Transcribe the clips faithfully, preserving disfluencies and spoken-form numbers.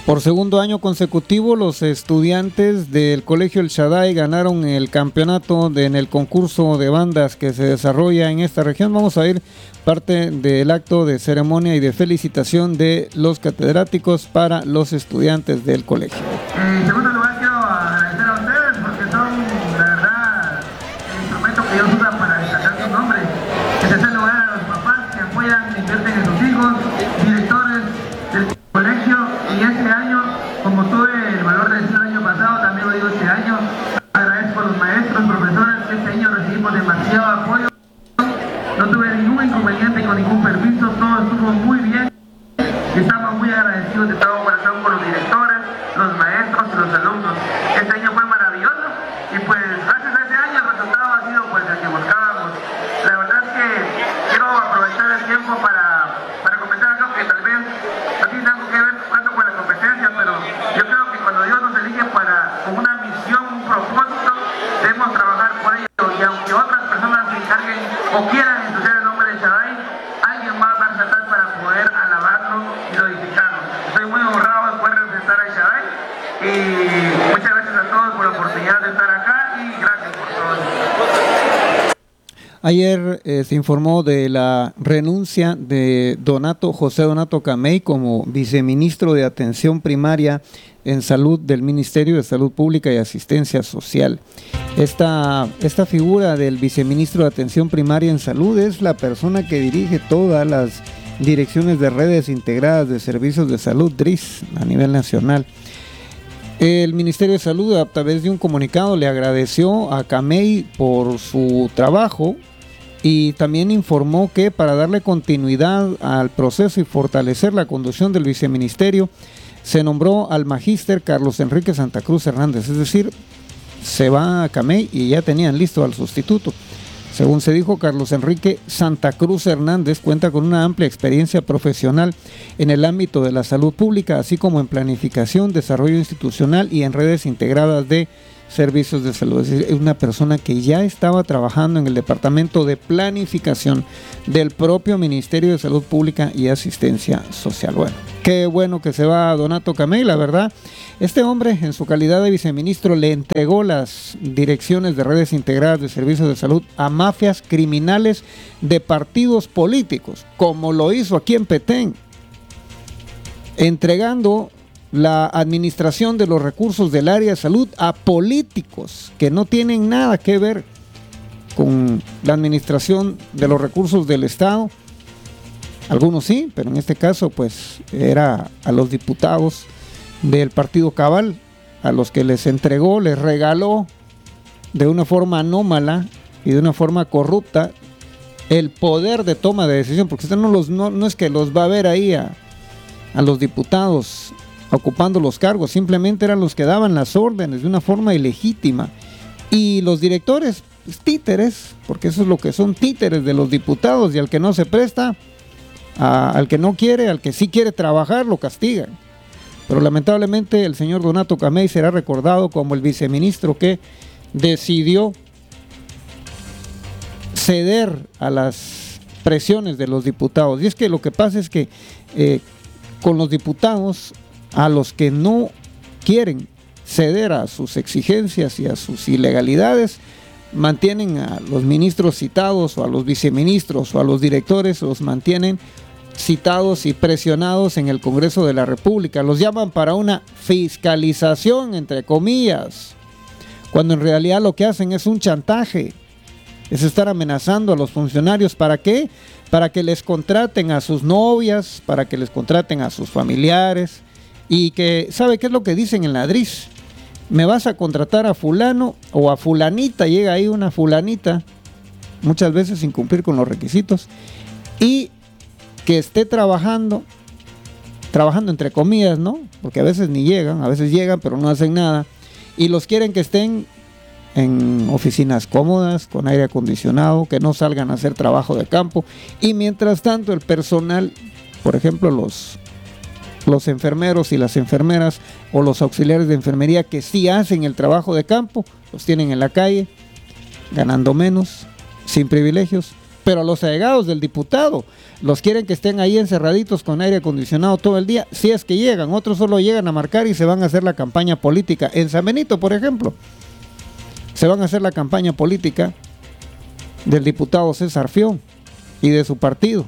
Por segundo año consecutivo, los estudiantes del Colegio El Shaddai ganaron el campeonato de, en el concurso de bandas que se desarrolla en esta región. Vamos a ir parte del acto de ceremonia y de felicitación de los catedráticos para los estudiantes del colegio. En segundo lugar, quiero agradecer a ustedes porque son, la verdad, el instrumento que ellos usan para destacar su nombre. En tercer lugar, a los papás que apoyan, invierten en sus hijos, directores del colegio. Y este año, como tuve el valor de decir el año pasado, también lo digo este año, agradezco a los maestros, profesores, que este año recibimos demasiado apoyo. No tuve ningún inconveniente con ningún permiso, todo estuvo muy bien. Y estamos muy agradecidos de todo corazón con los directores, los maestros y los alumnos. Este año fue maravilloso y pues gracias a ese año el resultado ha sido pues el que buscábamos. La verdad es que quiero aprovechar el tiempo para, para comentar algo que tal vez no tiene algo que ver tanto con la competencia, pero yo creo que cuando Dios nos elige para, con una misión, un propósito, debemos trabajar por ello. Y aunque otras personas se encarguen o quieran ensuciar el nombre de Shaddai, alguien más va a saltar para poder alabarlo y glorificarlo. Estoy muy honrado de poder representar a Shaddai y muchas gracias a todos por la oportunidad de estar acá y gracias por todo. Ayer eh, se informó de la renuncia de Donato, José Donato Camey como viceministro de Atención Primaria en Salud del Ministerio de Salud Pública y Asistencia Social. Esta, esta figura del viceministro de Atención Primaria en Salud es la persona que dirige todas las direcciones de redes integradas de servicios de salud, D R I S, a nivel nacional. El Ministerio de Salud, a través de un comunicado, le agradeció a Camey por su trabajo y también informó que para darle continuidad al proceso y fortalecer la conducción del viceministerio, se nombró al magíster Carlos Enrique Santa Cruz Hernández, es decir, se va a Camey y ya tenían listo al sustituto. Según se dijo, Carlos Enrique Santa Cruz Hernández cuenta con una amplia experiencia profesional en el ámbito de la salud pública, así como en planificación, desarrollo institucional y en redes integradas de servicios de salud. Es decir, es una persona que ya estaba trabajando en el departamento de planificación del propio Ministerio de Salud Pública y Asistencia Social. Bueno, qué bueno que se va Donato Camey, la verdad. Este hombre, en su calidad de viceministro, le entregó las direcciones de redes integradas de servicios de salud a mafias criminales de partidos políticos, como lo hizo aquí en Petén, entregando la administración de los recursos del área de salud a políticos que no tienen nada que ver con la administración de los recursos del Estado. Algunos sí, pero en este caso pues era a los diputados del partido Cabal, a los que les entregó, les regaló de una forma anómala y de una forma corrupta el poder de toma de decisión, porque usted no, los, no, no es que los va a ver ahí a, a los diputados ocupando los cargos, simplemente eran los que daban las órdenes de una forma ilegítima. Y los directores, pues, títeres, porque eso es lo que son, títeres de los diputados, y al que no se presta, a, al que no quiere, al que sí quiere trabajar, lo castigan. Pero lamentablemente el señor Donato Camey será recordado como el viceministro que decidió ceder a las presiones de los diputados. Y es que lo que pasa es que eh, con los diputados, a los que no quieren ceder a sus exigencias y a sus ilegalidades, mantienen a los ministros citados o a los viceministros o a los directores, los mantienen citados y presionados en el Congreso de la República. Los llaman para una fiscalización, entre comillas, cuando en realidad lo que hacen es un chantaje, es estar amenazando a los funcionarios. ¿Para qué? Para que les contraten a sus novias, para que les contraten a sus familiares. Y que, ¿sabe qué es lo que dicen en la D R I S? Me vas a contratar a fulano o a fulanita, llega ahí una fulanita, muchas veces sin cumplir con los requisitos, y que esté trabajando, trabajando entre comillas, ¿no? Porque a veces ni llegan, a veces llegan pero no hacen nada, y los quieren que estén en oficinas cómodas, con aire acondicionado, que no salgan a hacer trabajo de campo, y mientras tanto el personal, por ejemplo los los enfermeros y las enfermeras o los auxiliares de enfermería que sí hacen el trabajo de campo, los tienen en la calle, ganando menos, sin privilegios, Pero a los allegados del diputado los quieren que estén ahí encerraditos con aire acondicionado todo el día, si es que llegan. Otros solo llegan a marcar y se van a hacer la campaña política. En San Benito, por ejemplo, se van a hacer la campaña política del diputado César Fión y de su partido.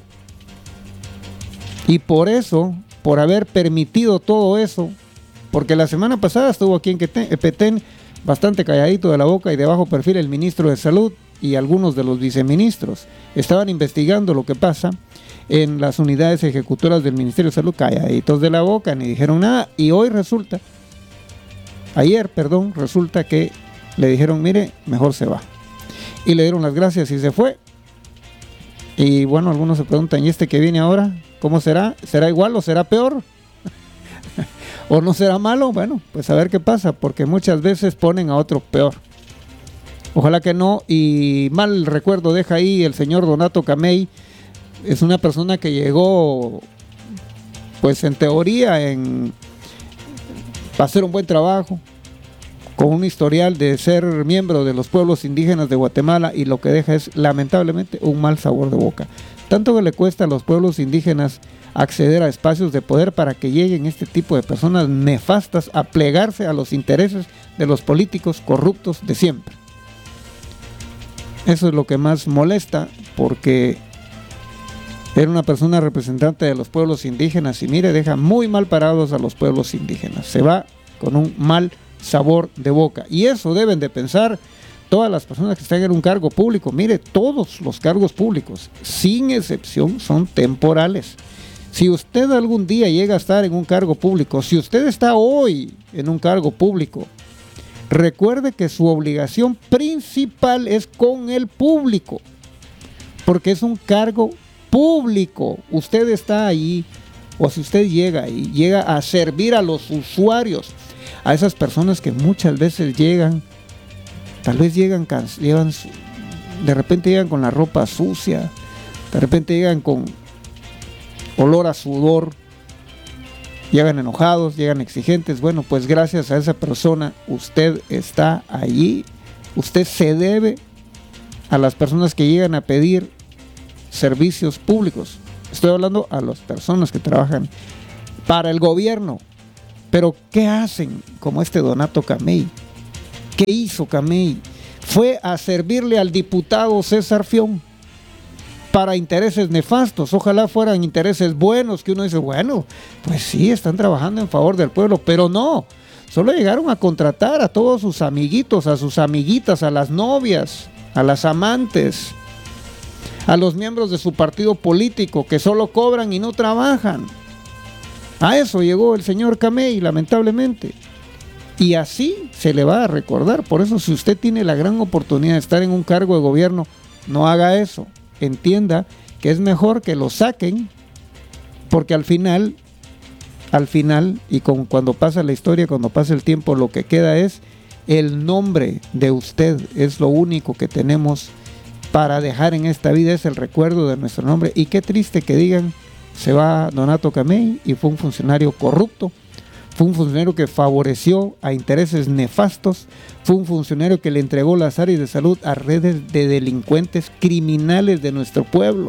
Y por eso, por haber permitido todo eso, porque la semana pasada estuvo aquí en Petén bastante calladito de la boca y de bajo perfil el ministro de Salud y algunos de los viceministros. Estaban investigando lo que pasa en las unidades ejecutoras del Ministerio de Salud, calladitos de la boca, ni dijeron nada. Y hoy resulta, ayer, perdón, resulta que le dijeron, mire, mejor se va. Y le dieron las gracias y se fue. Y bueno, algunos se preguntan, ¿y este que viene ahora? ¿Cómo será? ¿Será igual o será peor? ¿O no será malo? Bueno, pues a ver qué pasa, porque muchas veces ponen a otro peor. Ojalá que no. Y mal recuerdo deja ahí el señor Donato Camey. Es una persona que llegó, pues en teoría, en, para hacer un buen trabajo, con un historial de ser miembro de los pueblos indígenas de Guatemala, y lo que deja es lamentablemente un mal sabor de boca. Tanto que le cuesta a los pueblos indígenas acceder a espacios de poder para que lleguen este tipo de personas nefastas a plegarse a los intereses de los políticos corruptos de siempre. Eso es lo que más molesta, porque era una persona representante de los pueblos indígenas y mire, deja muy mal parados a los pueblos indígenas. Se va con un mal sabor de boca. Y eso deben de pensar todas las personas que están en un cargo público. Mire, todos los cargos públicos, sin excepción, son temporales. Si usted algún día llega a estar en un cargo público, si usted está hoy en un cargo público, recuerde que su obligación principal es con el público, porque es un cargo público. Usted está ahí, o si usted llega y llega a servir a los usuarios, a esas personas que muchas veces llegan, tal vez llegan, llegan de repente llegan con la ropa sucia, de repente llegan con olor a sudor, llegan enojados, llegan exigentes. Bueno, pues gracias a esa persona usted está allí. Usted se debe a las personas que llegan a pedir servicios públicos. Estoy hablando a las personas que trabajan para el gobierno. Pero ¿qué hacen como este Donato Camey? ¿Qué hizo Camey? Fue a servirle al diputado César Fión para intereses nefastos. Ojalá fueran intereses buenos, que uno dice, bueno, pues sí, están trabajando en favor del pueblo, pero no. Solo llegaron a contratar a todos sus amiguitos, a sus amiguitas, a las novias, a las amantes, a los miembros de su partido político que solo cobran y no trabajan. A eso llegó el señor Camey, lamentablemente. Y así se le va a recordar. Por eso, si usted tiene la gran oportunidad de estar en un cargo de gobierno, no haga eso. Entienda que es mejor que lo saquen, porque al final, al final, y con, cuando pasa la historia, cuando pasa el tiempo, lo que queda es el nombre de usted. Es lo único que tenemos para dejar en esta vida, es el recuerdo de nuestro nombre. Y qué triste que digan, se va Donato Camey y fue un funcionario corrupto, fue un funcionario que favoreció a intereses nefastos, fue un funcionario que le entregó las áreas de salud a redes de delincuentes criminales de nuestro pueblo.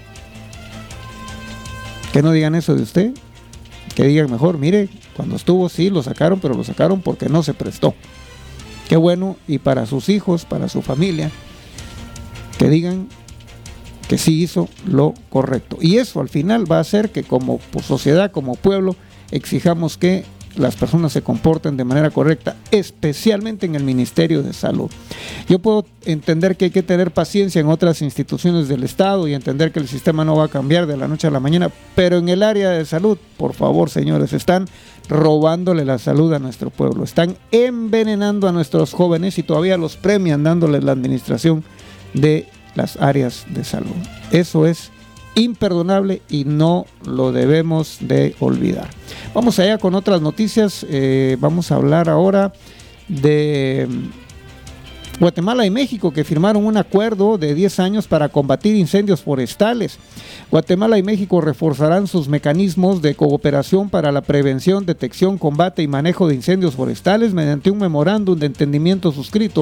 Que no digan eso de usted, que digan mejor, mire, cuando estuvo sí lo sacaron, pero lo sacaron porque no se prestó. Qué bueno, y para sus hijos, para su familia, que digan que sí hizo lo correcto. Y eso al final va a hacer que como sociedad, como pueblo, exijamos que las personas se comporten de manera correcta, especialmente en el Ministerio de Salud. Yo puedo entender que hay que tener paciencia en otras instituciones del Estado y entender que el sistema no va a cambiar de la noche a la mañana, pero en el área de salud, por favor, señores, están robándole la salud a nuestro pueblo, están envenenando a nuestros jóvenes y todavía los premian dándoles la administración de las áreas de salud. Eso es imperdonable y no lo debemos de olvidar. Vamos allá con otras noticias. Eh, vamos a hablar ahora de Guatemala y México, que firmaron un acuerdo de diez años para combatir incendios forestales. Guatemala y México reforzarán sus mecanismos de cooperación para la prevención, detección, combate y manejo de incendios forestales mediante un memorándum de entendimiento suscrito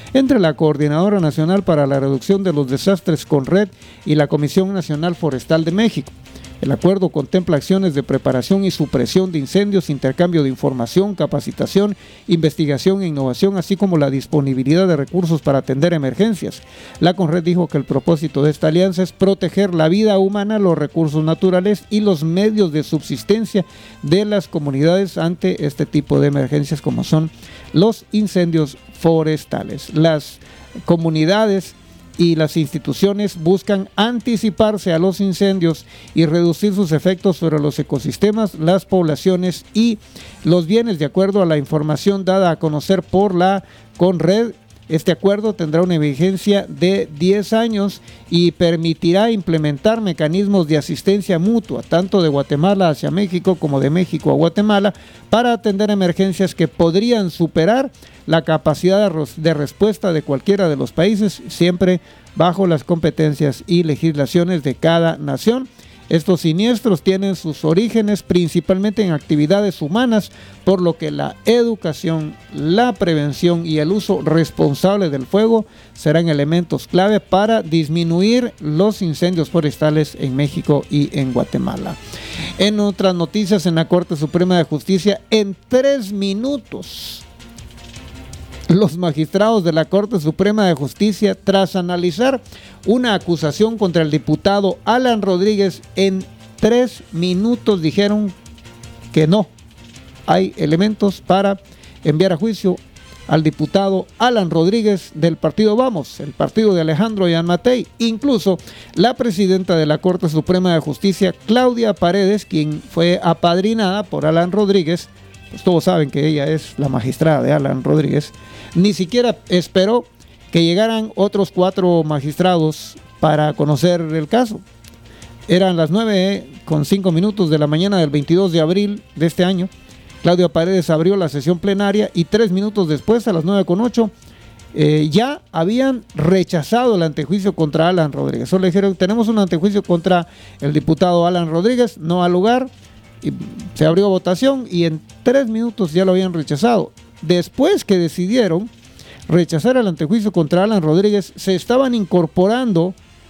entre la Coordinadora Nacional para la Reducción de los Desastres CONRED y la Comisión Nacional Forestal de México. El acuerdo contempla acciones de preparación y supresión de incendios, intercambio de información, capacitación, investigación e innovación, así como la disponibilidad de recursos para atender emergencias. La CONRED dijo que el propósito de esta alianza es proteger la vida humana, los recursos naturales y los medios de subsistencia de las comunidades ante este tipo de emergencias como son los incendios forestales. Las comunidades y las instituciones buscan anticiparse a los incendios y reducir sus efectos sobre los ecosistemas, las poblaciones y los bienes, de acuerdo a la información dada a conocer por la CONRED. Este acuerdo tendrá una vigencia de diez años y permitirá implementar mecanismos de asistencia mutua, tanto de Guatemala hacia México como de México a Guatemala, para atender emergencias que podrían superar la capacidad de respuesta de cualquiera de los países, siempre bajo las competencias y legislaciones de cada nación. Estos siniestros tienen sus orígenes principalmente en actividades humanas, por lo que la educación, la prevención y el uso responsable del fuego serán elementos clave para disminuir los incendios forestales en México y en Guatemala. En otras noticias, en la Corte Suprema de Justicia, en tres minutos, los magistrados de la Corte Suprema de Justicia, tras analizar una acusación contra el diputado Alan Rodríguez, en tres minutos dijeron que no hay elementos para enviar a juicio al diputado Alan Rodríguez del partido Vamos, el partido de Alejandro Yamatei. Incluso la presidenta de la Corte Suprema de Justicia, Claudia Paredes, quien fue apadrinada por Alan Rodríguez, pues todos saben que ella es la magistrada de Alan Rodríguez, ni siquiera esperó que llegaran otros cuatro magistrados para conocer el caso. Eran las nueve con cinco minutos de la mañana del veintidós de abril de este año. Claudia Paredes abrió la sesión plenaria y tres minutos después, a las nueve con ocho, eh, ya habían rechazado el antejuicio contra Alan Rodríguez. Solo dijeron, tenemos un antejuicio contra el diputado Alan Rodríguez, no al lugar. Y se abrió votación y en tres minutos ya lo habían rechazado. Después que decidieron rechazar el antejuicio contra Alan Rodríguez, se estaban incorporando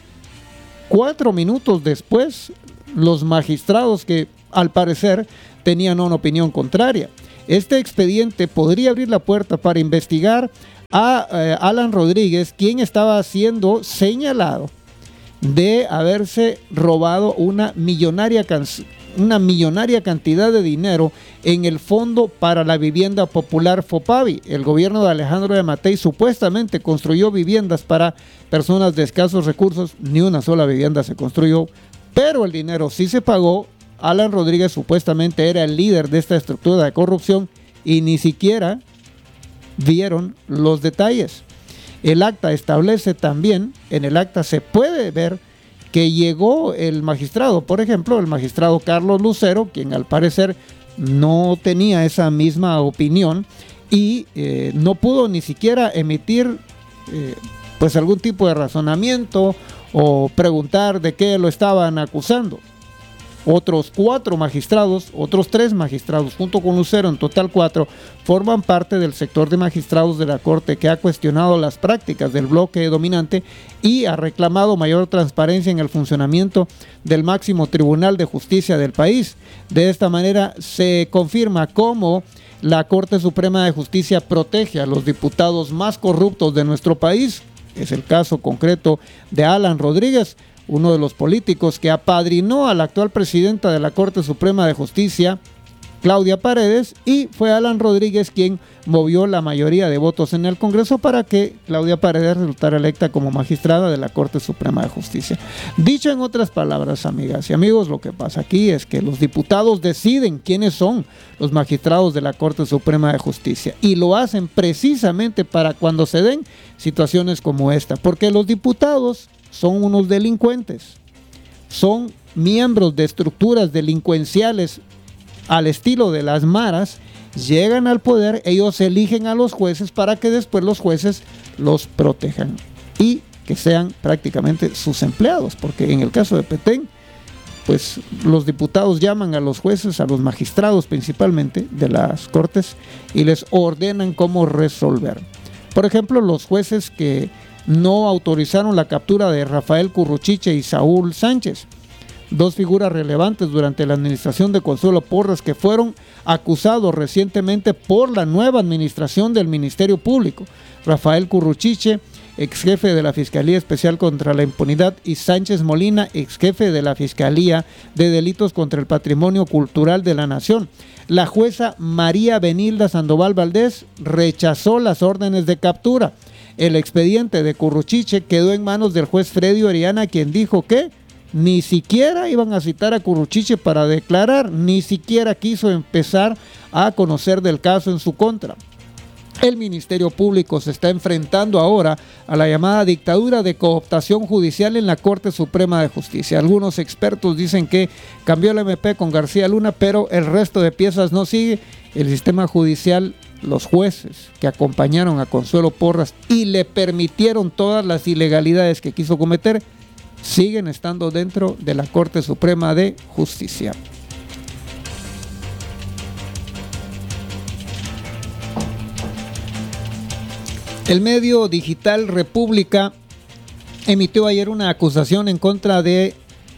cuatro minutos después los magistrados que al parecer tenían una opinión contraria. Este expediente podría abrir la puerta para investigar a eh, Alan Rodríguez, quien estaba siendo señalado de haberse robado una millonaria canción una millonaria cantidad de dinero en el Fondo para la Vivienda Popular FOPAVI. El gobierno de Alejandro Yamatei supuestamente construyó viviendas para personas de escasos recursos. Ni una sola vivienda se construyó, pero el dinero sí se pagó. Alan Rodríguez supuestamente era el líder de esta estructura de corrupción y ni siquiera vieron los detalles. El acta establece también, en el acta se puede ver que llegó el magistrado, por ejemplo, el magistrado Carlos Lucero, quien al parecer no tenía esa misma opinión y eh, no pudo ni siquiera emitir eh, pues algún tipo de razonamiento o preguntar de qué lo estaban acusando. Otros cuatro magistrados, otros tres magistrados, junto con Lucero, en total cuatro, forman parte del sector de magistrados de la Corte que ha cuestionado las prácticas del bloque dominante y ha reclamado mayor transparencia en el funcionamiento del máximo tribunal de justicia del país. De esta manera se confirma cómo la Corte Suprema de Justicia protege a los diputados más corruptos de nuestro país. Es el caso concreto de Alan Rodríguez, uno de los políticos que apadrinó a la actual presidenta de la Corte Suprema de Justicia, Claudia Paredes, y fue Alan Rodríguez quien movió la mayoría de votos en el Congreso para que Claudia Paredes resultara electa como magistrada de la Corte Suprema de Justicia. Dicho en otras palabras, amigas y amigos, lo que pasa aquí es que los diputados deciden quiénes son los magistrados de la Corte Suprema de Justicia y lo hacen precisamente para cuando se den situaciones como esta, porque los diputados son unos delincuentes, son miembros de estructuras delincuenciales al estilo de las maras, llegan al poder, ellos eligen a los jueces para que después los jueces los protejan y que sean prácticamente sus empleados, porque en el caso de Petén, pues los diputados llaman a los jueces, a los magistrados principalmente de las cortes y les ordenan cómo resolver. Por ejemplo, los jueces que no autorizaron la captura de Rafael Curruchiche y Saúl Sánchez, dos figuras relevantes durante la administración de Consuelo Porras que fueron acusados recientemente por la nueva administración del Ministerio Público. Rafael Curruchiche, ex jefe de la Fiscalía Especial contra la Impunidad, y Sánchez Molina, ex jefe de la Fiscalía de Delitos contra el Patrimonio Cultural de la Nación. La jueza María Benilda Sandoval Valdés rechazó las órdenes de captura. El expediente de Curruchiche quedó en manos del juez Freddy Oriana, quien dijo que ni siquiera iban a citar a Curruchiche para declarar, ni siquiera quiso empezar a conocer del caso en su contra. El Ministerio Público se está enfrentando ahora a la llamada dictadura de cooptación judicial en la Corte Suprema de Justicia. Algunos expertos dicen que cambió el M P con García Luna, pero el resto de piezas no sigue. El sistema judicial, los jueces que acompañaron a Consuelo Porras y le permitieron todas las ilegalidades que quiso cometer, siguen estando dentro de la Corte Suprema de Justicia. El medio digital República emitió ayer una acusación en contra de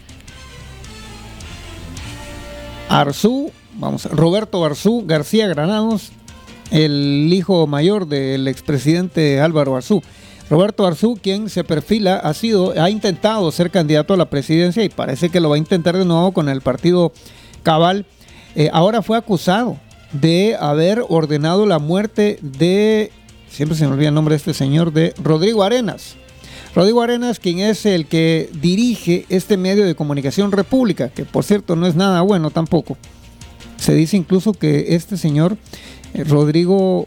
Arzú, vamos, Roberto Arzú García Granados, el hijo mayor del expresidente Álvaro Arzú. Roberto Arzú, quien se perfila, ha sido, ha intentado ser candidato a la presidencia y parece que lo va a intentar de nuevo con el partido Cabal. Eh, ahora fue acusado de haber ordenado la muerte de, siempre se me olvida el nombre de este señor, de Rodrigo Arenas. Rodrigo Arenas, quien es el que dirige este medio de comunicación República, que por cierto no es nada bueno tampoco. Se dice incluso que este señor, eh, Rodrigo...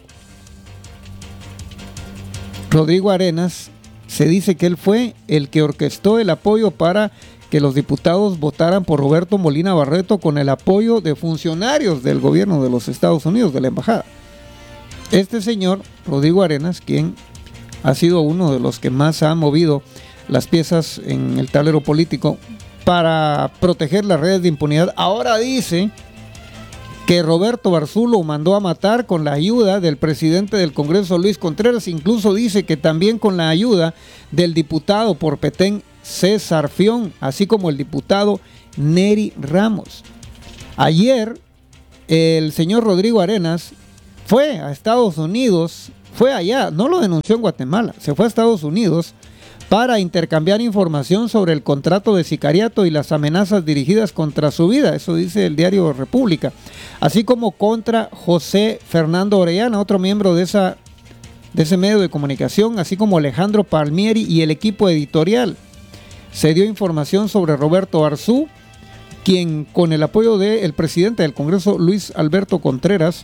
Rodrigo Arenas, se dice que él fue el que orquestó el apoyo para que los diputados votaran por Roberto Molina Barreto con el apoyo de funcionarios del gobierno de los Estados Unidos, de la embajada. Este señor, Rodrigo Arenas, quien ha sido uno de los que más ha movido las piezas en el tablero político para proteger las redes de impunidad, ahora dice que Roberto Arzú lo mandó a matar con la ayuda del presidente del Congreso, Luis Contreras. Incluso dice que también con la ayuda del diputado por Petén, César Fión, así como el diputado Neri Ramos. Ayer, el señor Rodrigo Arenas fue a Estados Unidos, fue allá, no lo denunció en Guatemala, se fue a Estados Unidos para intercambiar información sobre el contrato de sicariato y las amenazas dirigidas contra su vida, eso dice el diario República, así como contra José Fernando Orellana, otro miembro de, esa, de ese medio de comunicación, así como Alejandro Palmieri y el equipo editorial. Se dio información sobre Roberto Arzú, quien con el apoyo del presidente del Congreso, Luis Alberto Contreras,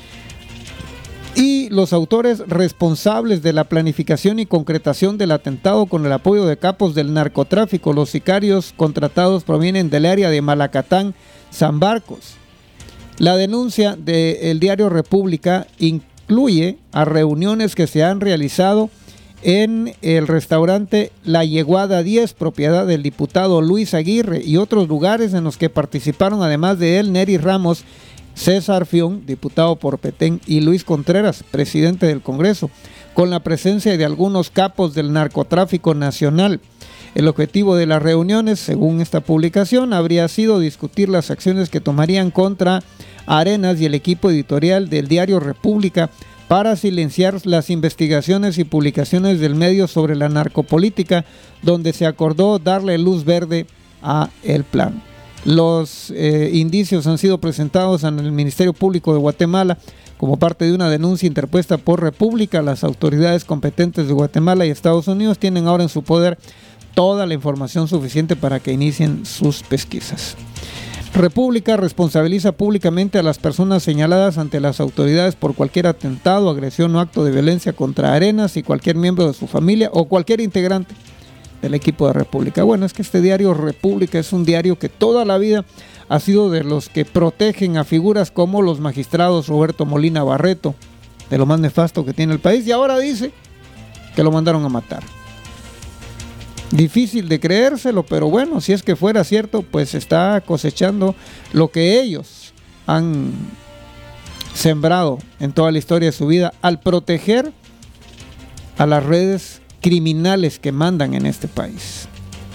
y los autores responsables de la planificación y concretación del atentado con el apoyo de capos del narcotráfico. Los sicarios contratados provienen del área de Malacatán, San Marcos. La denuncia del diario República incluye a reuniones que se han realizado en el restaurante La Yeguada diez, propiedad del diputado Luis Aguirre, y otros lugares en los que participaron además de él Neri Ramos, César Fión, diputado por Petén, y Luis Contreras, presidente del Congreso, con la presencia de algunos capos del narcotráfico nacional. El objetivo de las reuniones, según esta publicación, habría sido discutir las acciones que tomarían contra Arenas y el equipo editorial del diario República para silenciar las investigaciones y publicaciones del medio sobre la narcopolítica, donde se acordó darle luz verde a el plan. Los eh, indicios han sido presentados en el Ministerio Público de Guatemala como parte de una denuncia interpuesta por República. Las autoridades competentes de Guatemala y Estados Unidos tienen ahora en su poder toda la información suficiente para que inicien sus pesquisas. República responsabiliza públicamente a las personas señaladas ante las autoridades por cualquier atentado, agresión o acto de violencia contra Arenas y cualquier miembro de su familia o cualquier integrante del equipo de República. Bueno, es que este diario República es un diario que toda la vida ha sido de los que protegen a figuras como los magistrados Roberto Molina Barreto, de lo más nefasto que tiene el país, y ahora dice que lo mandaron a matar. Difícil de creérselo, pero bueno, si es que fuera cierto, pues está cosechando lo que ellos han sembrado en toda la historia de su vida al proteger a las redes criminales que mandan en este país.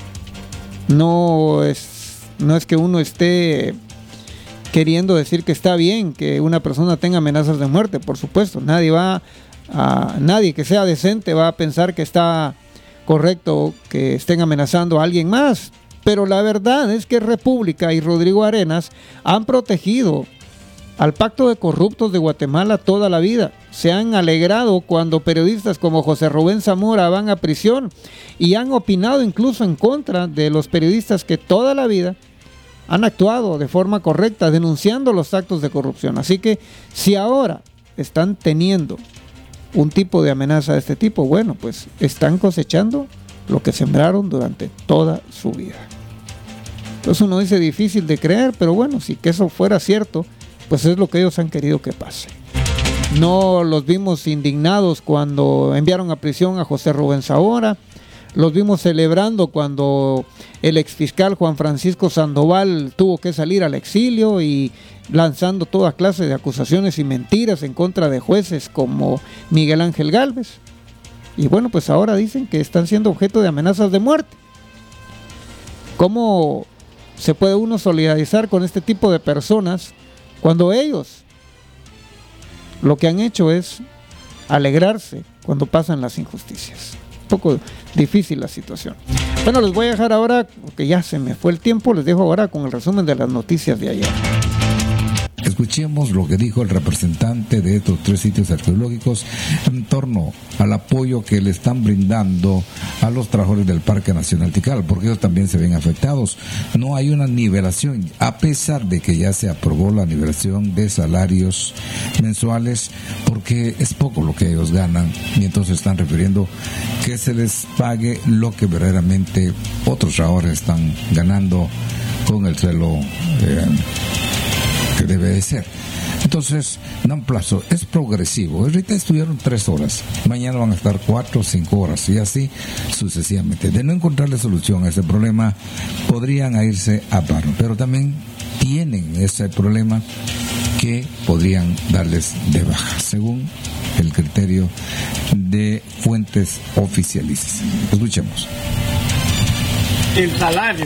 No es, no es que uno esté queriendo decir que está bien que una persona tenga amenazas de muerte, por supuesto. Nadie va a, nadie que sea decente va a pensar que está correcto que estén amenazando a alguien más. Pero la verdad es que República y Rodrigo Arenas han protegido al Pacto de Corruptos de Guatemala toda la vida. Se han alegrado cuando periodistas como José Rubén Zamora van a prisión y han opinado incluso en contra de los periodistas que toda la vida han actuado de forma correcta denunciando los actos de corrupción. Así que si ahora están teniendo un tipo de amenaza de este tipo, bueno, pues están cosechando lo que sembraron durante toda su vida. Entonces uno dice difícil de creer, pero bueno, si que eso fuera cierto, pues es lo que ellos han querido que pase. No los vimos indignados cuando enviaron a prisión a José Rubén Zamora, los vimos celebrando cuando el exfiscal Juan Francisco Sandoval tuvo que salir al exilio y lanzando toda clase de acusaciones y mentiras en contra de jueces como Miguel Ángel Gálvez. Y bueno, pues ahora dicen que están siendo objeto de amenazas de muerte. ¿Cómo se puede uno solidarizar con este tipo de personas cuando ellos lo que han hecho es alegrarse cuando pasan las injusticias? Un poco difícil la situación. Bueno, les voy a dejar ahora, porque ya se me fue el tiempo, les dejo ahora con el resumen de las noticias de ayer. Escuchemos lo que dijo el representante de estos tres sitios arqueológicos en torno al apoyo que le están brindando a los trabajadores del Parque Nacional Tikal, porque ellos también se ven afectados. No hay una nivelación, a pesar de que ya se aprobó la nivelación de salarios mensuales, porque es poco lo que ellos ganan, y entonces están refiriendo que se les pague lo que verdaderamente otros trabajadores están ganando con el suelo eh, que debe de ser. Entonces, dan plazo, es progresivo. Ahorita estuvieron tres horas, mañana van a estar cuatro o cinco horas, y así sucesivamente. De no encontrarle solución a ese problema, podrían irse a paro, pero también tienen ese problema que podrían darles de baja, según el criterio de fuentes oficialistas. Escuchemos. El salario,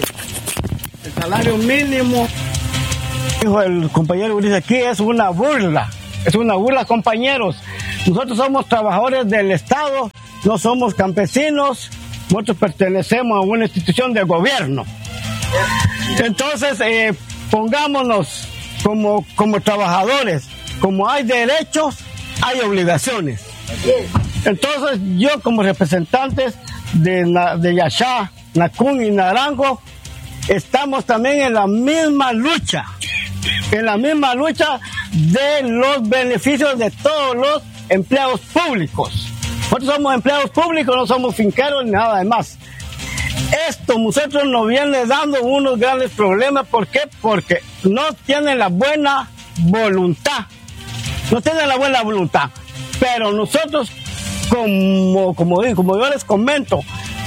el salario mínimo, dijo el compañero Ulises, aquí es una burla, es una burla, compañeros. Nosotros somos trabajadores del Estado, no somos campesinos, nosotros pertenecemos a una institución de gobierno. Entonces, eh, pongámonos como, como trabajadores, como hay derechos, hay obligaciones. Entonces, yo como representantes de, de Yaxha, Nacún y Naranjo, estamos también en la misma lucha, en la misma lucha de los beneficios de todos los empleados públicos. Nosotros somos empleados públicos, no somos finqueros ni nada de más. Esto nosotros nos viene dando unos grandes problemas. ¿Por qué? Porque no tienen la buena voluntad. No tienen la buena voluntad. Pero nosotros, como, como, como yo les comento,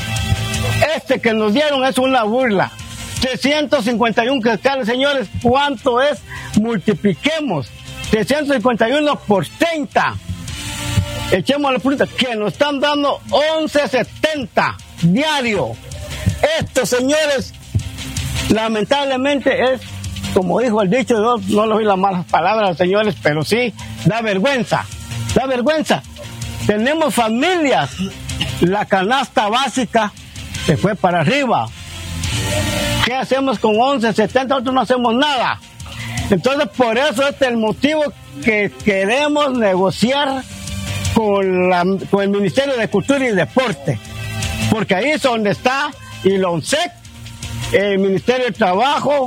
este que nos dieron es una burla. trescientos cincuenta y uno quetzales, señores, ¿cuánto es? Multipliquemos trescientos cincuenta y uno por treinta. Echemos la punta, que nos están dando once setenta diario. Esto, señores, lamentablemente es, como dijo el dicho, yo no le oí las malas palabras, señores, pero sí, da vergüenza, da vergüenza. Tenemos familias, la canasta básica se fue para arriba. ¿Qué hacemos con once setenta? Nosotros no hacemos nada. Entonces, por eso este es el motivo que queremos negociar con, la, con el Ministerio de Cultura y Deporte, porque ahí es donde está el ONSEC, el Ministerio de Trabajo,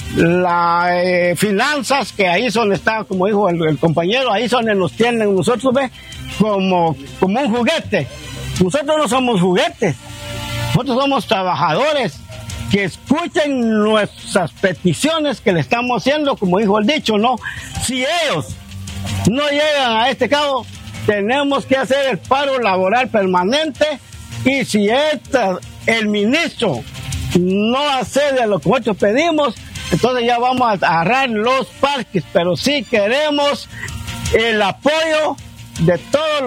las eh, finanzas, que ahí es donde está, como dijo el, el compañero, ahí es donde nos tienen nosotros, ve, como, como un juguete. Nosotros no somos juguetes, nosotros somos trabajadores que escuchen nuestras peticiones que le estamos haciendo, como dijo el dicho, ¿no? Si ellos no llegan a este cabo, tenemos que hacer el paro laboral permanente, y si esta, el ministro no accede a lo que nosotros pedimos, entonces ya vamos a agarrar los parques, pero sí queremos el apoyo de todos los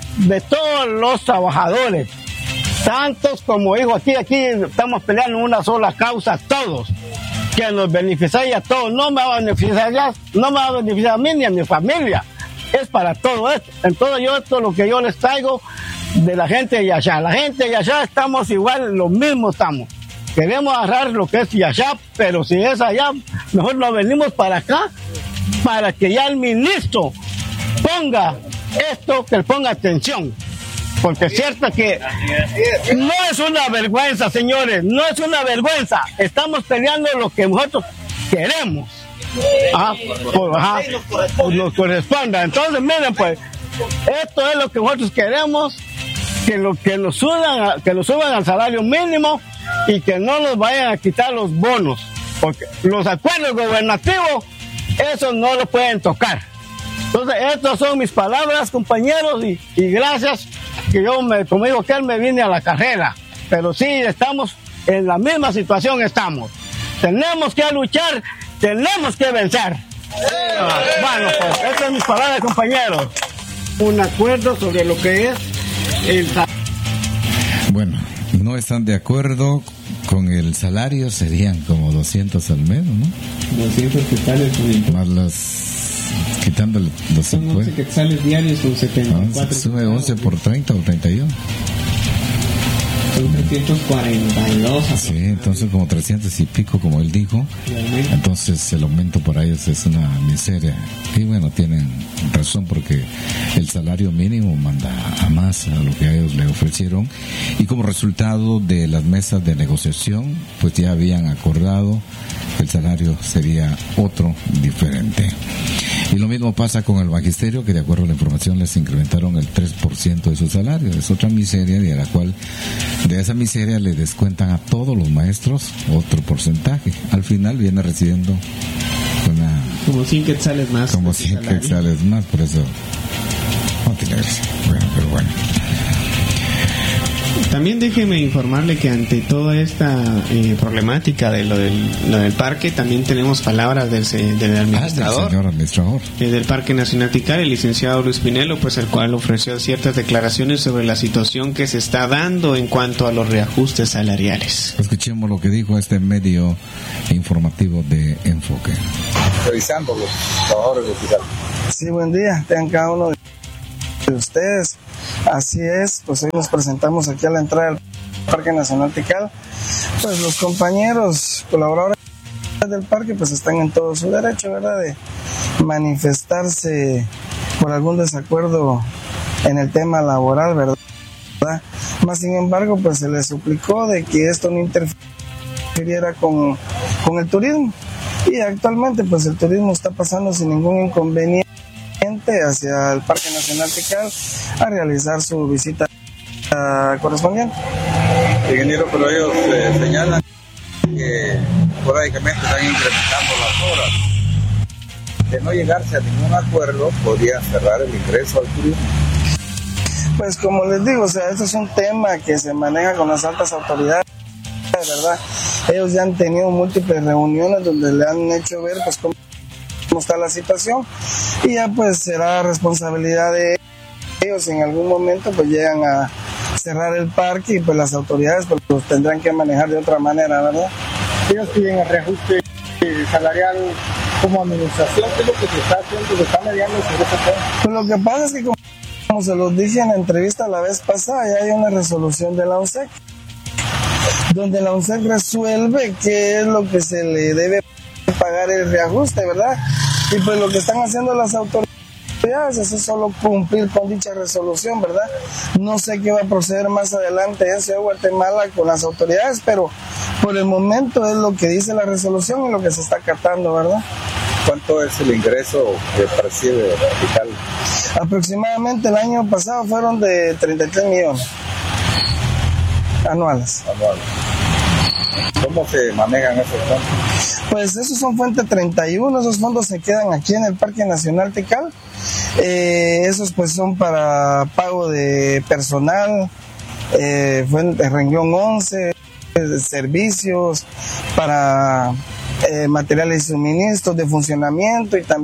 de todos los trabajadores, tantos como dijo aquí, aquí estamos peleando una sola causa todos, que nos beneficia a todos, no me va a beneficiar ya, no me va a beneficiar a mí ni a mi familia, es para todo esto. Entonces yo esto es lo que yo les traigo de la gente de Yashá. La gente de Yashá estamos igual, lo mismo estamos. Queremos agarrar lo que es Yashá, pero si es allá, mejor nos venimos para acá, para que ya el ministro ponga esto, que le ponga atención. Porque es cierto que no es una vergüenza, señores, no es una vergüenza. Estamos peleando lo que nosotros queremos. Ajá, pues, ajá, pues nos corresponda. Entonces, miren, pues, esto es lo que nosotros queremos, que, lo, que, nos suban, que nos suban al salario mínimo y que no nos vayan a quitar los bonos. Porque los acuerdos gubernativos, esos no lo pueden tocar. Entonces, estas son mis palabras, compañeros, y, y gracias, que yo, me, como digo, que él me vine a la carrera. Pero sí, estamos en la misma situación, estamos. Tenemos que luchar, tenemos que vencer. Bueno, pues, estas son mis palabras, compañeros. Un acuerdo sobre lo que es el... Bueno, no están de acuerdo con el salario, serían como doscientos al mes, ¿no? doscientos quetzales con impuestos. Más las... quitándole los Son once quetzales diarios con setenta y cuatro. Sube once por treinta o treinta y uno. Son trescientos cuarenta y dos. Sí, entonces como trescientos y pico, como él dijo. Entonces el aumento para ellos es una miseria. Y bueno, tienen razón porque el salario mínimo manda a más a lo que a ellos le ofrecieron. Y como resultado de las mesas de negociación, pues ya habían acordado que el salario sería otro, diferente. Y lo mismo pasa con el magisterio, que de acuerdo a la información les incrementaron el tres por ciento de su salario. Es otra miseria, de la cual de esa miseria le descuentan a todos los maestros otro porcentaje. Al final viene recibiendo una... Como cien quetzales más. Como cien quetzales más, por eso no tiene gracia. Bueno, pero bueno. También déjeme informarle que ante toda esta eh, problemática de lo del, lo del parque, también tenemos palabras del, del administrador, ah, del señor administrador. Eh, del Parque Nacional Tikal, el licenciado Luis Pinelo, pues el cual ofreció ciertas declaraciones sobre la situación que se está dando en cuanto a los reajustes salariales. Escuchemos lo que dijo este medio informativo de Enfoque. Revisando los trabajadores de Tikal. Sí, buen día, tengan cada uno de ustedes. Así es, pues hoy nos presentamos aquí a la entrada del Parque Nacional Tikal. Pues los compañeros colaboradores del parque pues están en todo su derecho, ¿verdad?, de manifestarse por algún desacuerdo en el tema laboral, ¿verdad? Más sin embargo, pues se les suplicó de que esto no interfiriera con, con el turismo. Y actualmente pues el turismo está pasando sin ningún inconveniente hacia el Parque Nacional Tikal a realizar su visita correspondiente. Ingeniero, pero ellos eh, señalan que esporádicamente están incrementando las horas. De no llegarse a ningún acuerdo, podría cerrar el ingreso al turismo. Pues como les digo, o sea, este es un tema que se maneja con las altas autoridades, ¿verdad? Ellos ya han tenido múltiples reuniones donde le han hecho ver pues cómo cómo está la situación, y ya pues será responsabilidad de ellos si en algún momento pues llegan a cerrar el parque, y pues las autoridades pues los tendrán que manejar de otra manera, ¿verdad? Ellos piden el reajuste salarial como administración. ¿Qué es lo que se está haciendo? ¿Se está mediando sobre ese tema? Pues lo que pasa es que como, como se los dije en la entrevista la vez pasada, ya hay una resolución de la ONSEC donde la ONSEC resuelve qué es lo que se le debe pagar el reajuste, ¿verdad? Y pues lo que están haciendo las autoridades es solo cumplir con dicha resolución, ¿verdad? No sé qué va a proceder más adelante en Ciudad de Guatemala con las autoridades, pero por el momento es lo que dice la resolución y lo que se está acatando, ¿verdad? ¿Cuánto es el ingreso que percibe Tikal? Aproximadamente el año pasado fueron de treinta y tres millones anuales. Anuales. ¿Cómo se manejan esos fondos? Pues esos son fuente treinta y uno, esos fondos se quedan aquí en el Parque Nacional Tikal. Eh, esos pues son para pago de personal, eh, fue el renglón once, de servicios, para eh, materiales y suministros de funcionamiento, y también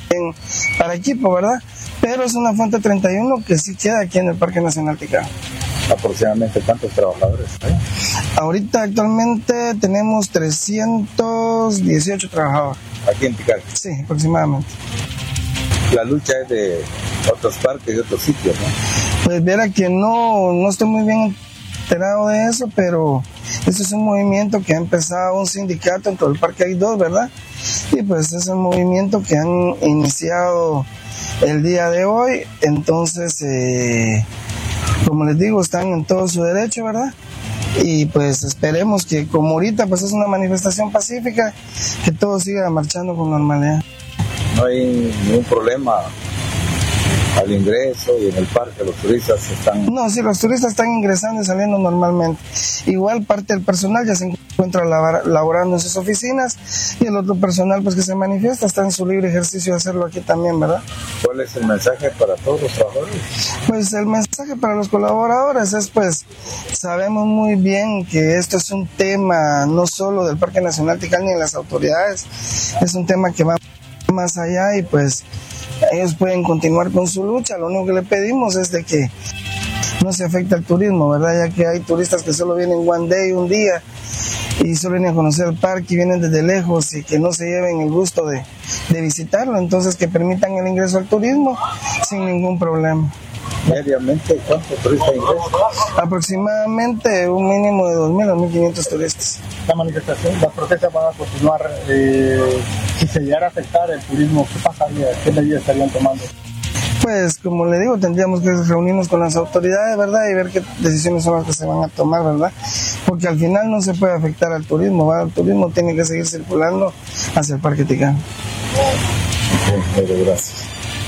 para equipo, ¿verdad? Pero es una fuente treinta y uno que sí queda aquí en el Parque Nacional Tikal. ¿Aproximadamente cuántos trabajadores hay? Ahorita actualmente tenemos trescientos dieciocho trabajadores. ¿Aquí en Tikal? Sí, aproximadamente. La lucha es de otros parques y otros sitios, ¿no? Pues viera que no, no estoy muy bien enterado de eso, pero este es un movimiento que ha empezado un sindicato, en todo el parque hay dos, ¿verdad? Y pues es un movimiento que han iniciado el día de hoy, entonces, eh, como les digo, están en todo su derecho, ¿verdad? Y pues esperemos que, como ahorita pues es una manifestación pacífica, que todo siga marchando con normalidad. No hay ningún problema al ingreso y en el parque los turistas están... No, sí, los turistas están ingresando y saliendo normalmente. Igual parte del personal ya se encuentra labor- laborando en sus oficinas y el otro personal pues que se manifiesta está en su libre ejercicio de hacerlo aquí también, ¿verdad? ¿Cuál es el mensaje para todos los trabajadores? Pues el mensaje para los colaboradores es pues, sabemos muy bien que esto es un tema no solo del Parque Nacional Tikal ni de las autoridades, es un tema que va más allá y pues ellos pueden continuar con su lucha. Lo único que le pedimos es de que no se afecte al turismo, ¿verdad? Ya que hay turistas que solo vienen one day, un día, y solo vienen a conocer el parque y vienen desde lejos y que no se lleven el gusto de, de visitarlo, entonces que permitan el ingreso al turismo sin ningún problema. Diariamente, ¿cuántos turistas ingresan? Aproximadamente un mínimo de dos mil a dos mil quinientos turistas. La manifestación, las protestas van a continuar. Eh, si se llegara a afectar el turismo, ¿qué pasaría? ¿Qué medidas estarían tomando? Pues como le digo, tendríamos que reunirnos con las autoridades, ¿verdad? Y ver qué decisiones son las que se van a tomar, ¿verdad? Porque al final no se puede afectar al turismo, ¿verdad? El turismo tiene que seguir circulando hacia el Parque Tikal. Okay, gracias.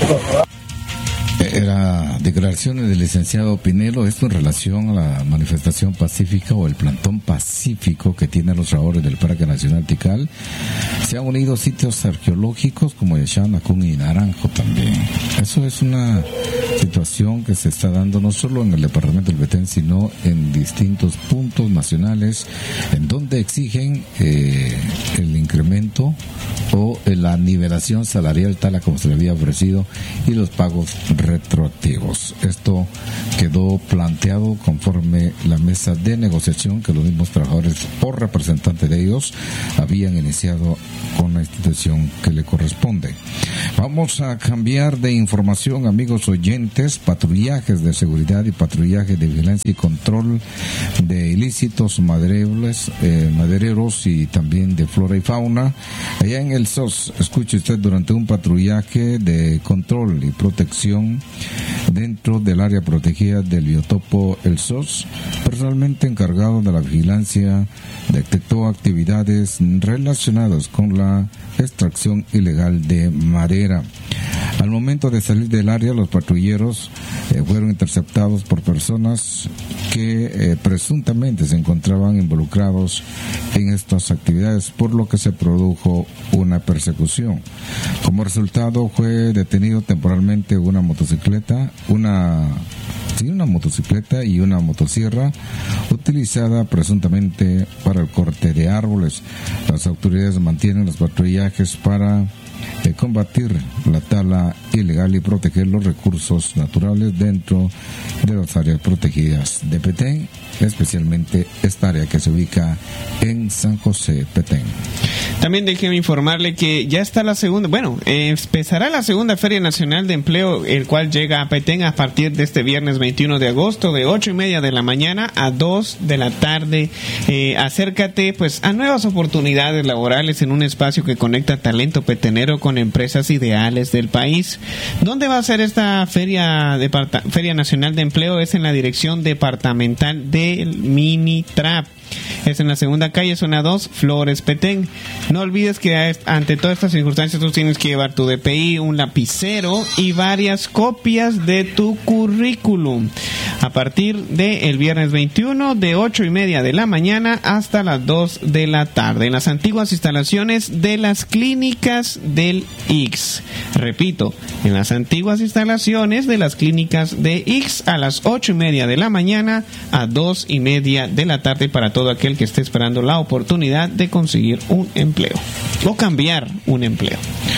Era declaraciones del licenciado Pinelo, esto en relación a la manifestación pacífica o el plantón pacífico que tienen los trabajadores del Parque Nacional Tikal. Se han unido sitios arqueológicos como Yaxán, Acún y Naranjo también. Eso es una situación que se está dando no solo en el departamento del Petén, sino en distintos puntos nacionales en donde exigen eh, el incremento o la nivelación salarial tal a como se le había ofrecido y los pagos retroactivos. Esto quedó planteado conforme la mesa de negociación que los mismos trabajadores o representantes de ellos habían iniciado con la institución que le corresponde. Vamos a cambiar de información, amigos oyentes. Patrullajes de seguridad y patrullaje de vigilancia y control de ilícitos madereros, eh, madereros y también de flora y fauna. Allá en el S O S, escuche usted, durante un patrullaje de control y protección dentro del área protegida del biotopo El S O S, personalmente encargado de la vigilancia detectó actividades relacionadas con la extracción ilegal de madera. Al momento de salir del área, los patrulleros eh, fueron interceptados por personas que eh, presuntamente se encontraban involucrados en estas actividades, por lo que se produjo una persecución. Como resultado, fue detenido temporalmente una motocicleta, una Sí, una motocicleta y una motosierra utilizada presuntamente para el corte de árboles. Las autoridades mantienen los patrullajes para eh, combatir la tala ilegal y proteger los recursos naturales dentro de las áreas protegidas de Petén, especialmente esta área que se ubica en San José, Petén. También déjeme informarle que ya está la segunda, bueno, eh, empezará la segunda Feria Nacional de Empleo, el cual llega a Petén a partir de este viernes veintiuno de agosto, de ocho y media de la mañana a dos de la tarde. Eh, acércate pues a nuevas oportunidades laborales en un espacio que conecta talento petenero con empresas ideales del país. ¿Dónde va a ser esta Feria, Departa- Feria Nacional de Empleo? Es en la dirección departamental del Minitrap. Es en la segunda calle, zona dos, Flores, Petén. No olvides que ante todas estas circunstancias tú tienes que llevar tu D P I, un lapicero y varias copias de tu currículum. A partir del viernes veintiuno, de ocho y media de la mañana hasta las dos de la tarde, en las antiguas instalaciones de las clínicas del I X. Repito, en las antiguas instalaciones de las clínicas de I X a las ocho y media de la mañana a dos y media de la tarde para todo aquel que esté esperando la oportunidad de conseguir un empleo o cambiar un empleo.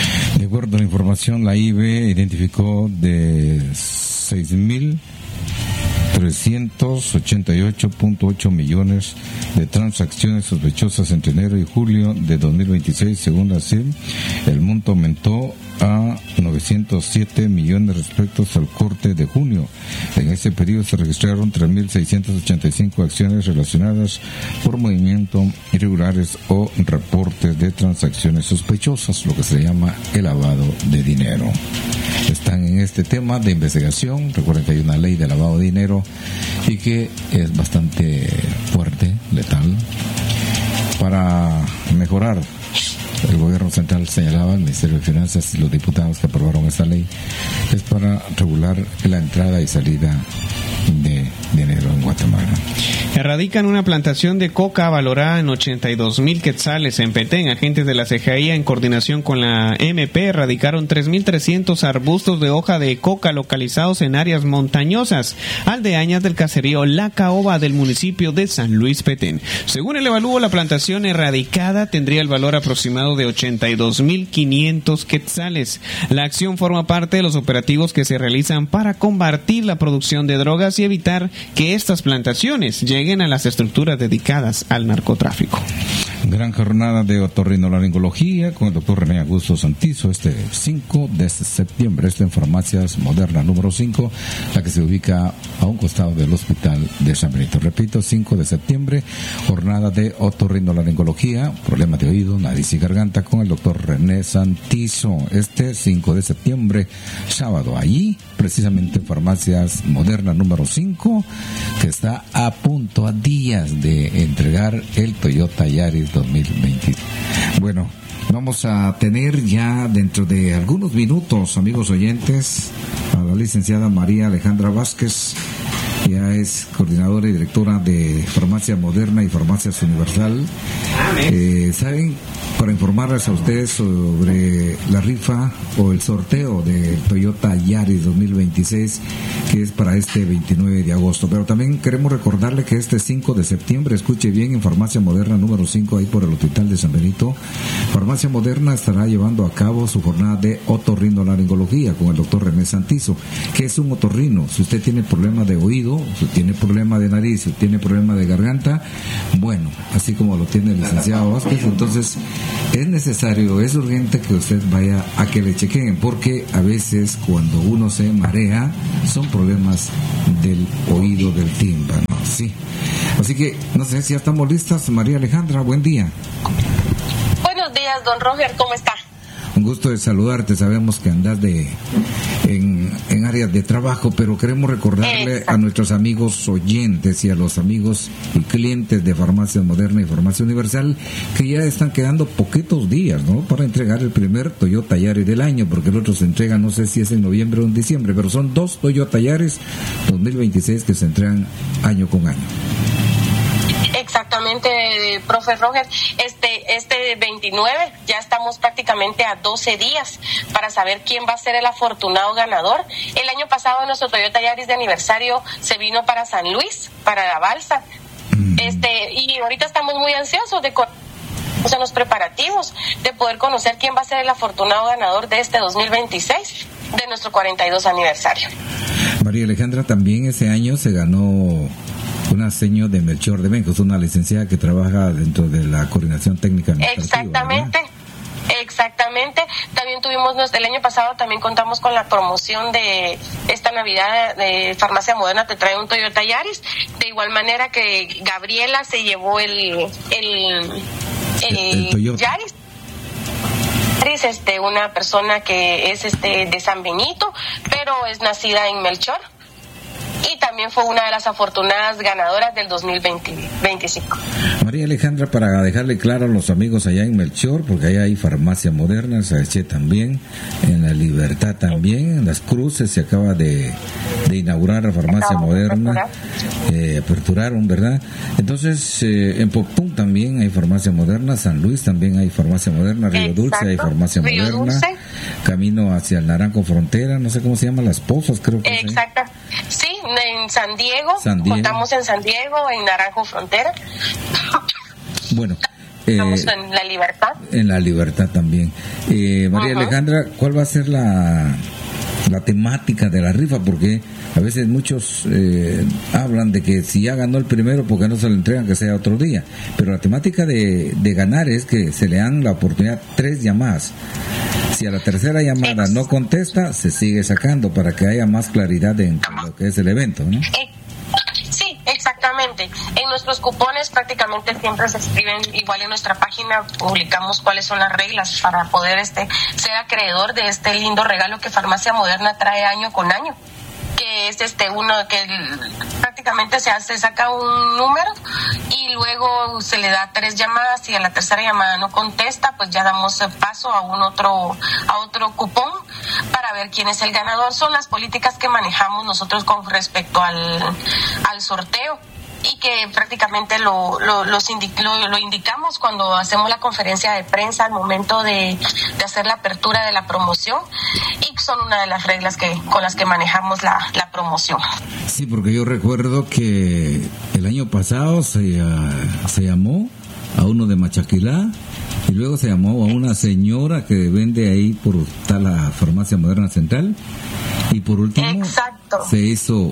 De acuerdo a la información, la I B identificó de seis mil trescientos ochenta y ocho punto ocho millones de transacciones sospechosas entre enero y julio de dos mil veintiséis, según la C I M. El monto aumentó a novecientos siete millones respecto al corte de junio. En ese periodo se registraron tres mil seiscientas ochenta y cinco acciones relacionadas por movimientos irregulares o reportes de transacciones sospechosas, lo que se llama el lavado de dinero. Están en este tema de investigación. Recuerden que hay una ley de lavado de dinero y que es bastante fuerte, letal. Para mejorar, el gobierno central señalaba, el Ministerio de Finanzas y los diputados que aprobaron esta ley, es para regular la entrada y salida de dinero en Guatemala. Erradican una plantación de coca valorada en ochenta y dos mil quetzales en Petén. Agentes de la C G I, en coordinación con la M P, erradicaron tres mil trescientos arbustos de hoja de coca localizados en áreas montañosas aldeañas del caserío La Caoba del municipio de San Luis Petén. Según el evalúo, la plantación erradicada tendría el valor aproximado de ochenta y dos mil quinientos quetzales. La acción forma parte de los operativos que se realizan para combatir la producción de drogas y evitar que estas plantaciones lleguen a las estructuras dedicadas al narcotráfico. Gran jornada de otorrinolaringología con el doctor René Augusto Santizo este cinco de septiembre. Esto en Farmacias Modernas número cinco, la que se ubica a un costado del Hospital de San Benito. Repito, cinco de septiembre, jornada de otorrinolaringología, problemas de oído, nariz y garganta con el doctor René Santizo. Este cinco de septiembre, sábado, allí, precisamente en Farmacias Modernas número cinco, que está a punto, a días de entregar el Toyota Yaris dos mil veinte. Bueno, vamos a tener ya dentro de algunos minutos, amigos oyentes, a la licenciada María Alejandra Vázquez. Ya es coordinadora y directora de Farmacia Moderna y Farmacias Universal. Eh, ¿Saben? Para informarles a ustedes sobre la rifa o el sorteo de Toyota Yaris dos mil veintiséis, que es para este veintinueve de agosto. Pero también queremos recordarle que este cinco de septiembre, escuche bien, en Farmacia Moderna número cinco, ahí por el Hospital de San Benito, Farmacia Moderna estará llevando a cabo su jornada de otorrinolaringología con el doctor René Santizo, que es un otorrino. Si usted tiene problema de oído, si tiene problema de nariz, si tiene problema de garganta, bueno, así como lo tiene el licenciado Vázquez, entonces es necesario, es urgente que usted vaya a que le chequeen, porque a veces cuando uno se marea son problemas del oído, del tímpano, sí. Así que, no sé si ya estamos listas. María Alejandra, buen día. Buenos días, don Roger, ¿cómo está? Un gusto de saludarte. Sabemos que andas de en, en áreas de trabajo, pero queremos recordarle Exacto. a nuestros amigos oyentes y a los amigos y clientes de Farmacia Moderna y Farmacia Universal que ya están quedando poquitos días, ¿no?, para entregar el primer Toyota Yaris del año, porque el otro se entrega, no sé si es en noviembre o en diciembre, pero son dos Toyota Yaris dos mil veintiséis que se entregan año con año. Exactamente, profe Roger. Este, este veintinueve, ya estamos prácticamente a doce días para saber quién va a ser el afortunado ganador. El año pasado nuestro Toyota Yaris de aniversario se vino para San Luis, para la balsa. Mm. Este, y ahorita estamos muy ansiosos de en los preparativos de poder conocer quién va a ser el afortunado ganador de este dos mil veintiséis, de nuestro cuarenta y dos aniversario. María Alejandra, también ese año se ganó una seño de Melchor de Benjos, una licenciada que trabaja dentro de la coordinación técnica administrativa. Exactamente, ¿verdad? Exactamente. También tuvimos, el año pasado también contamos con la promoción de esta Navidad de Farmacia Moderna, te trae un Toyota Yaris. De igual manera que Gabriela se llevó el el, el, el Toyota Yaris. Este, una persona que es este de San Benito, pero es nacida en Melchor. Y también fue una de las afortunadas ganadoras del dos mil veinticinco. María Alejandra, para dejarle claro a los amigos allá en Melchor, porque allá hay Farmacia Moderna, se eché también, en La Libertad también, en Las Cruces se acaba de, de inaugurar la Farmacia Moderna, eh, aperturaron, ¿verdad? Entonces, eh, en Popún también hay Farmacia Moderna, San Luis también hay Farmacia Moderna, Río Exacto. Dulce hay Farmacia Río Moderna, Dulce. Camino hacia el Naranjo Frontera, no sé cómo se llama, Las Pozas, creo que Exacto. Es, sí, en San Diego, San Diego, contamos en San Diego, en Naranjo Frontera. Bueno, Estamos eh, en la libertad. En la libertad también. Eh, María uh-huh. Alejandra, ¿cuál va a ser la, la temática de la rifa? Porque a veces muchos eh, hablan de que si ya ganó el primero, porque no se lo entregan, que sea otro día. Pero la temática de, de ganar es que se le dan la oportunidad tres llamadas. Si a la tercera llamada no contesta, se sigue sacando para que haya más claridad en lo que es el evento, ¿no? Sí, exactamente. En nuestros cupones prácticamente siempre se escriben, igual en nuestra página publicamos cuáles son las reglas para poder este ser acreedor de este lindo regalo que Farmacia Moderna trae año con año, que es este uno que prácticamente se hace, saca un número y luego se le da tres llamadas, y a la tercera llamada no contesta, pues ya damos paso a un otro a otro cupón para ver quién es el ganador. Son las políticas que manejamos nosotros con respecto al al sorteo, y que prácticamente lo lo, los indi- lo lo indicamos cuando hacemos la conferencia de prensa al momento de, de hacer la apertura de la promoción, y son una de las reglas que con las que manejamos la, la promoción. Sí, porque yo recuerdo que el año pasado se, uh, se llamó a uno de Machaquilá, y luego se llamó a una señora que vende ahí por está la Farmacia Moderna Central, y por último Exacto. se hizo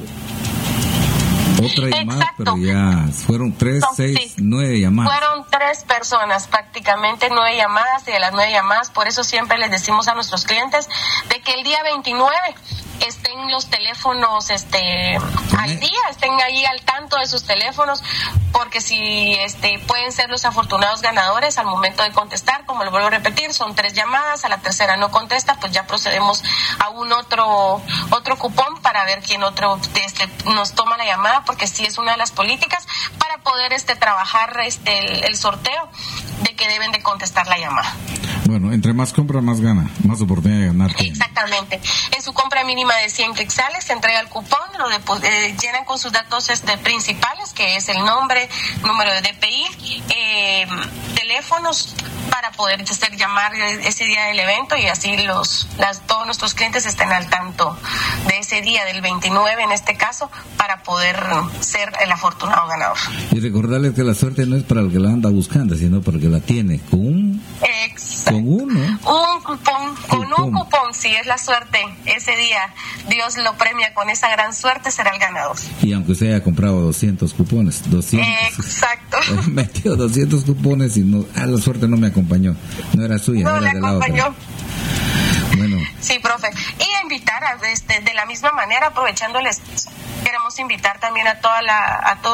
otra llamada. Exacto. Pero ya fueron tres, no, seis, sí. nueve llamadas. Fueron tres personas, prácticamente nueve llamadas, y de las nueve llamadas, por eso siempre les decimos a nuestros clientes de que el día veintinueve estén los teléfonos este al día, estén ahí al tanto de sus teléfonos, porque si este pueden ser los afortunados ganadores al momento de contestar. Como lo vuelvo a repetir, son tres llamadas, a la tercera no contesta, pues ya procedemos a un otro otro cupón para ver quién otro este nos toma la llamada, porque sí es una de las políticas para poder este trabajar este el, el sorteo, de que deben de contestar la llamada. Bueno, entre más compra, más gana, más oportunidad de ganar. Exactamente. En su compra mínima de cien quetzales se entrega el cupón, lo de, eh, llenan con sus datos este principales, que es el nombre, número de D P I, eh, teléfonos, para poder hacer llamar ese día del evento, y así los las todos nuestros clientes estén al tanto de ese día del veintinueve en este caso, para poder ser el afortunado ganador. Y recordarles que la suerte no es para el que la anda buscando, sino para el que la tiene con un Exacto. con uno un cupón, con cupón. un cupón, si es la suerte ese día, Dios lo premia con esa gran suerte, será el ganador. Y aunque usted haya comprado doscientos cupones, doscientos, exacto, metió doscientos cupones y no, a la suerte no me acompañó, no era suya, no era le de la acompañó. otra. Bueno. Sí, profe. Y invitar a, este, de la misma manera, aprovechándoles, queremos invitar también a toda la a todos